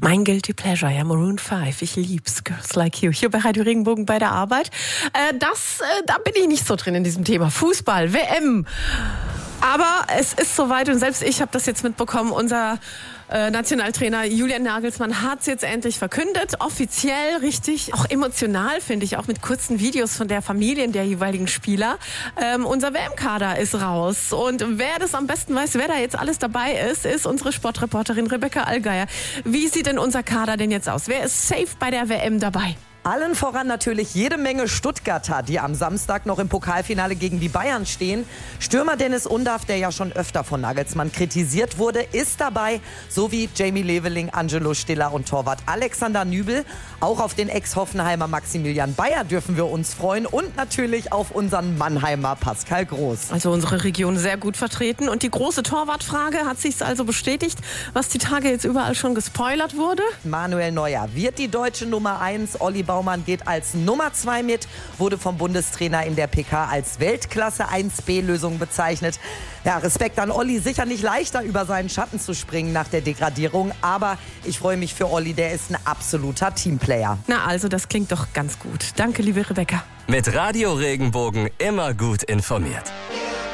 Mein Guilty Pleasure, ja, Maroon 5. Ich lieb's, Girls Like You. Hier bei Radio Regenbogen bei der Arbeit. Da bin ich nicht so drin in diesem Thema. Fußball, WM. Aber es ist soweit und selbst ich habe das jetzt mitbekommen. Unser Nationaltrainer Julian Nagelsmann hat es jetzt endlich verkündet, offiziell, richtig, auch emotional finde ich, auch mit kurzen Videos von der Familien der jeweiligen Spieler. Unser WM-Kader ist raus und wer das am besten weiß, wer da jetzt alles dabei ist, ist unsere Sportreporterin Rebecca Allgeier. Wie sieht denn unser Kader denn jetzt aus? Wer ist safe bei der WM dabei? Allen voran natürlich jede Menge Stuttgarter, die am Samstag noch im Pokalfinale gegen die Bayern stehen. Stürmer Dennis Undaff, der ja schon öfter von Nagelsmann kritisiert wurde, ist dabei, sowie Jamie Leveling, Angelo Stiller und Torwart Alexander Nübel. Auch auf den Ex-Hoffenheimer Maximilian Bayer dürfen wir uns freuen und natürlich auf unseren Mannheimer Pascal Groß. Also unsere Region sehr gut vertreten und die große Torwartfrage hat sich also bestätigt, was die Tage jetzt überall schon gespoilert wurde. Manuel Neuer wird die deutsche Nummer 1, Oliver Baumann geht als Nummer 2 mit, wurde vom Bundestrainer in der PK als Weltklasse 1B-Lösung bezeichnet. Ja, Respekt an Olli, sicher nicht leichter über seinen Schatten zu springen nach der Degradierung, aber ich freue mich für Olli, der ist ein absoluter Teamplayer. Na also, das klingt doch ganz gut. Danke, liebe Rebecca. Mit Radio Regenbogen immer gut informiert.